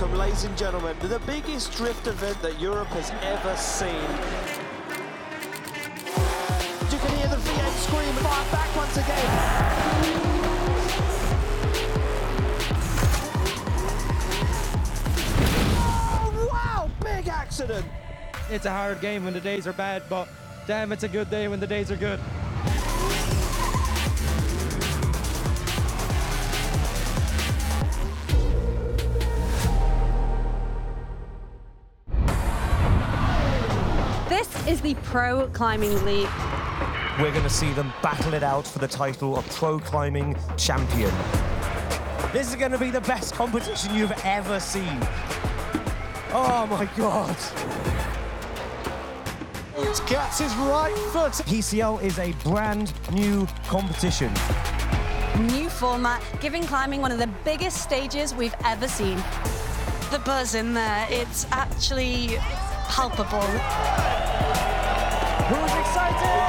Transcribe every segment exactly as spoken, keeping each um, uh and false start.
Welcome, ladies and gentlemen, to the biggest drift event that Europe has ever seen. You can hear the V eight scream, fire back once again. Oh, wow, big accident. It's a hard game when the days are bad, but damn, it's a good day when the days are good. This is the Pro Climbing League. We're going to see them battle it out for the title of Pro Climbing Champion. This is going to be the best competition you've ever seen. Oh my God. It gets his right foot. P C L is a brand new competition. New format, giving climbing one of the biggest stages we've ever seen. The buzz in there, it's actually palpable. Who's excited?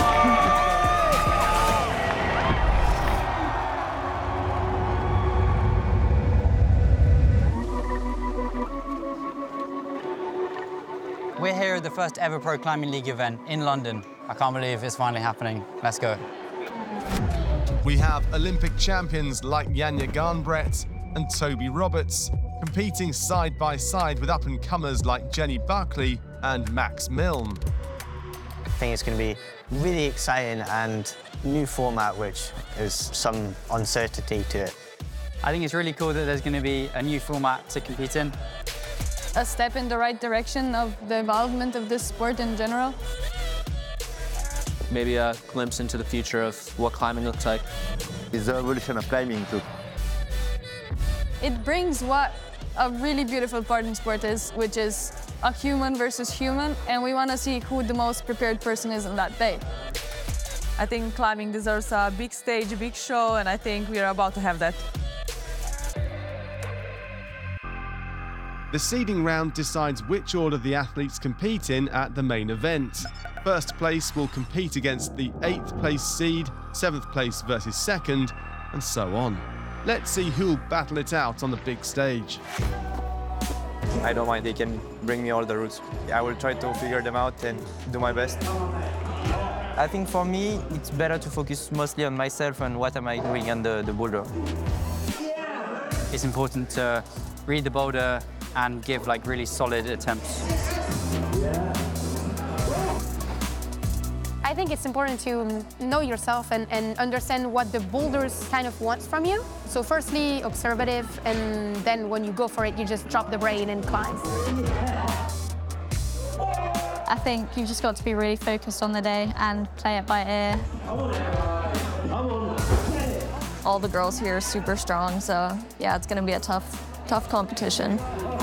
We're here at the first ever Pro Climbing League event in London. I can't believe it's finally happening. Let's go. We have Olympic champions like Janja Garnbret and Toby Roberts competing side by side with up-and-comers like Jenny Buckley and Max Milne. I think it's going to be really exciting and new format, which is some uncertainty to it. I think it's really cool that there's going to be a new format to compete in. A step in the right direction of the involvement of this sport in general. Maybe a glimpse into the future of what climbing looks like. It's the evolution of climbing too. It brings what a really beautiful part in sport is, which is a human versus human, and we want to see who the most prepared person is on that day. I think climbing deserves a big stage, a big show, and I think we are about to have that. The seeding round decides which order the athletes compete in at the main event. First place will compete against the eighth place seed, seventh place versus second, and so on. Let's see who'll battle it out on the big stage. I don't mind, they can bring me all the routes. I will try to figure them out and do my best. I think for me, it's better to focus mostly on myself and what am I doing on the, the boulder. It's important to read the boulder and give like really solid attempts. I think it's important to know yourself and, and understand what the boulders kind of wants from you. So firstly, observative, and then when you go for it, you just drop the brain and climb. I think you've just got to be really focused on the day and play it by ear. All the girls here are super strong, so yeah, it's going to be a tough, tough competition.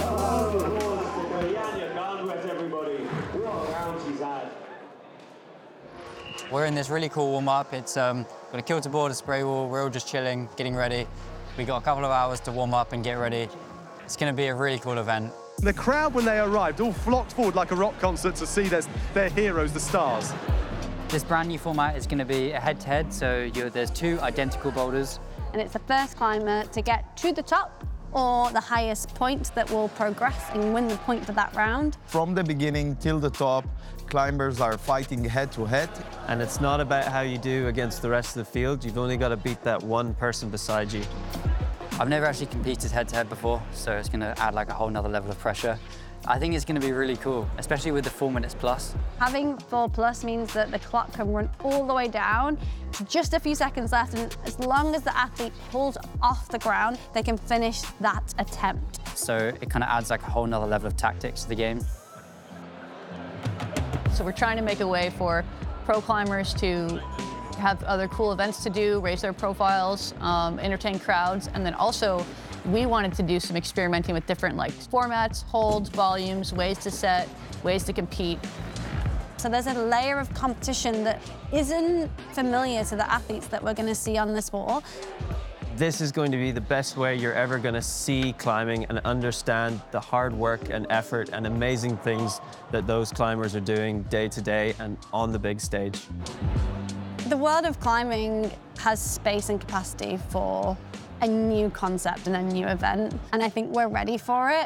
We're in this really cool warm-up. It's um, got a kilter board, a spray wall. We're all just chilling, getting ready. We got a couple of hours to warm up and get ready. It's going to be a really cool event. The crowd, when they arrived, all flocked forward like a rock concert to see their, their heroes, the stars. This brand new format is going to be a head-to-head, so you're, there's two identical boulders. And it's the first climber to get to the top or the highest point that will progress and win the point for that round. From the beginning till the top, climbers are fighting head-to-head. And it's not about how you do against the rest of the field. You've only got to beat that one person beside you. I've never actually competed head-to-head before, so it's going to add like a whole nother level of pressure. I think it's going to be really cool, especially with the four minutes plus. Having four plus means that the clock can run all the way down to just a few seconds left, and as long as the athlete pulls off the ground, they can finish that attempt. So it kind of adds like a whole nother level of tactics to the game. So we're trying to make a way for pro climbers to have other cool events to do, raise their profiles, um, entertain crowds, and then also we wanted to do some experimenting with different like formats, holds, volumes, ways to set, ways to compete. So there's a layer of competition that isn't familiar to the athletes that we're going to see on this wall. This is going to be the best way you're ever going to see climbing and understand the hard work and effort and amazing things that those climbers are doing day to day and on the big stage. The world of climbing has space and capacity for a new concept and a new event, and I think we're ready for it.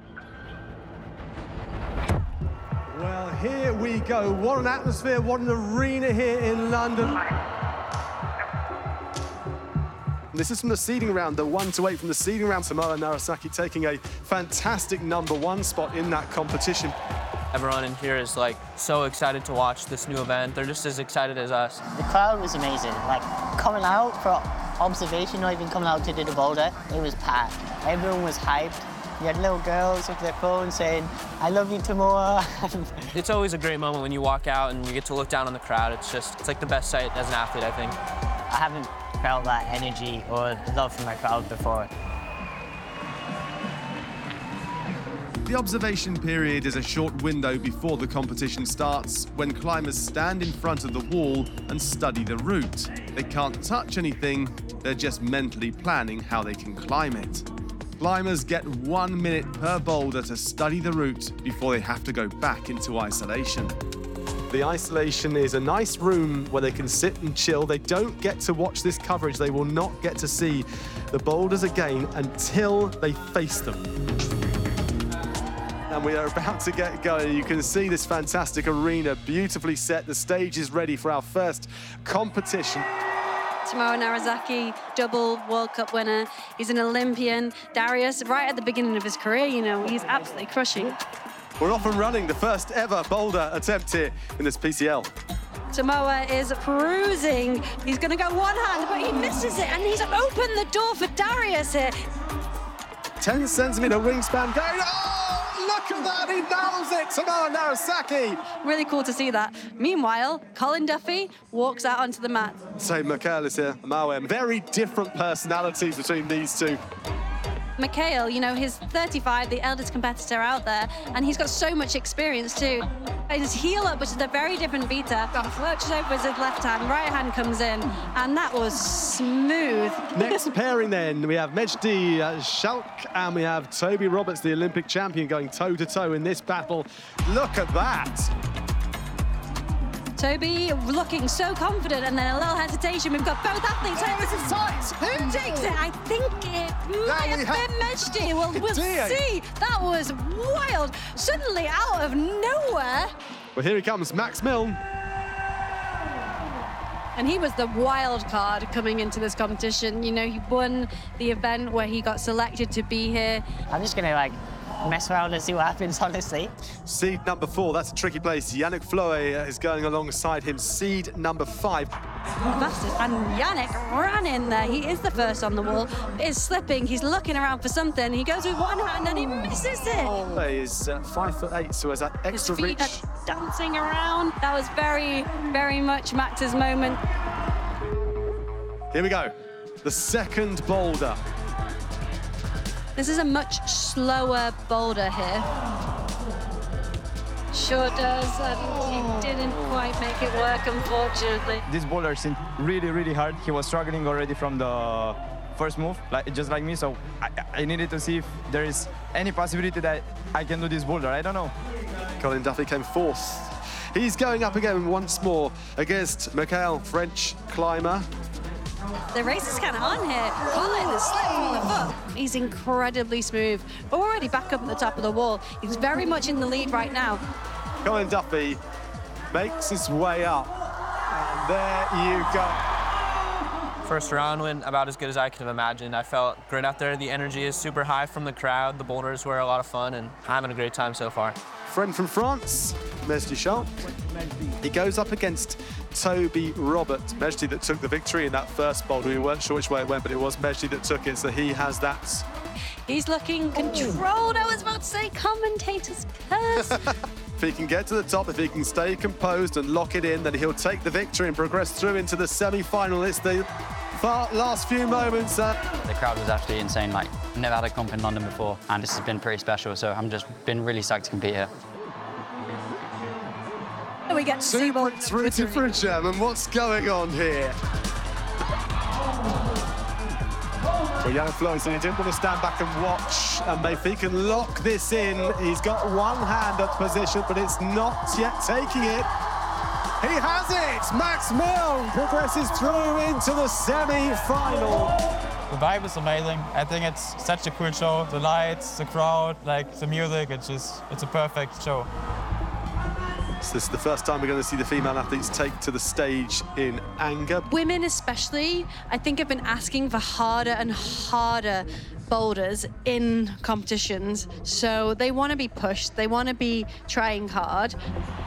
Well, here we go. What an atmosphere, what an arena here in London. This is from the seeding round, the one to eight from the seeding round. Tomoa Narasaki taking a fantastic number one spot in that competition. Everyone in here is like so excited to watch this new event. They're just as excited as us. The crowd was amazing. Like coming out for observation, not even coming out to do the boulder, it was packed. Everyone was hyped. You had little girls with their phones saying, "I love you, Tomoa." It's always a great moment when you walk out and you get to look down on the crowd. It's just, it's like the best sight as an athlete, I think. I haven't felt that energy or love from my crowd before. The observation period is a short window before the competition starts, when climbers stand in front of the wall and study the route. They can't touch anything, they're just mentally planning how they can climb it. Climbers get one minute per boulder to study the route before they have to go back into isolation. The isolation is a nice room where they can sit and chill. They don't get to watch this coverage. They will not get to see the boulders again until they face them. And we are about to get going. You can see this fantastic arena, beautifully set. The stage is ready for our first competition. Tomoa Narasaki, double World Cup winner. He's an Olympian. Darius, right at the beginning of his career, you know, he's absolutely crushing. We're off and running, the first ever boulder attempt here in this P C L. Tomoa is cruising. He's going to go one hand, but he misses it, and he's opened the door for Darius here. ten centimeter wingspan going. Oh, look at that, he nails it, Tomoa Narasaki. Really cool to see that. Meanwhile, Colin Duffy walks out onto the mat. So Mikhail is here, Mawem. Very different personalities between these two. Mikhail, you know, he's thirty-five, the eldest competitor out there, and he's got so much experience too. His heel up, which is a very different Vita, lurches over his left hand, right hand comes in, and that was smooth. Next pairing then, we have Mejdi Schalk and we have Toby Roberts, the Olympic champion, going toe-to-toe in this battle. Look at that. Toby looking so confident, and then a little hesitation. We've got both athletes. This is tight. Who takes it? I think it might have been Mejdi. We'll, we'll see. That was wild. Suddenly, out of nowhere. Well, here he comes, Max Milne. And he was the wild card coming into this competition. You know, he won the event where he got selected to be here. I'm just gonna like mess around and see what happens, honestly. Seed number four, that's a tricky place. Yannick Floe is going alongside him. Seed number five. Fastest, and Yannick ran in there. He is the first on the wall. Is slipping, he's looking around for something. He goes with one hand and he misses it. Floe is uh, five foot eight, so has that extra His feet reach. are dancing around. That was very, very much Max's moment. Here we go, the second boulder. This is a much slower boulder here. Sure does, and he didn't quite make it work, unfortunately. This boulder seemed really, really hard. He was struggling already from the first move, like just like me, so I, I needed to see if there is any possibility that I can do this boulder. I don't know. Colin Duffy came fourth. He's going up again once more against Mikhail, French climber. The race is kind of on here. Colin is slipped from the foot. He's incredibly smooth. We're already back up at the top of the wall. He's very much in the lead right now. Colin Duffy makes his way up. And there you go. First round went about as good as I could have imagined. I felt great out there. The energy is super high from the crowd. The boulders were a lot of fun, and I'm having a great time so far. Friend from France, Mejdi Schalk. He goes up against Toby Roberts. Mejdi that took the victory in that first boulder. We weren't sure which way it went, but it was Mejdi that took it, so he has that. He's looking controlled. I was about to say commentator's curse. If he can get to the top, if he can stay composed and lock it in, then he'll take the victory and progress through into the semi-final. It's the last few moments. Uh... The crowd was absolutely insane. Like, I've never had a comp in London before, and this has been pretty special, so I'm just been really psyched to compete here. We get to see Two points rooted for a German. What's going on here? Well, Yannick Floe said he didn't want to stand back and watch, and if he can lock this in, he's got one hand at position, but it's not yet taking it. He has it! Max Milne progresses through into the semi-final. The vibe is amazing. I think it's such a cool show. The lights, the crowd, like the music, it's just, it's a perfect show. So this is the first time we're going to see the female athletes take to the stage in anger. Women especially, I think, have been asking for harder and harder boulders in competitions. So they want to be pushed, they want to be trying hard.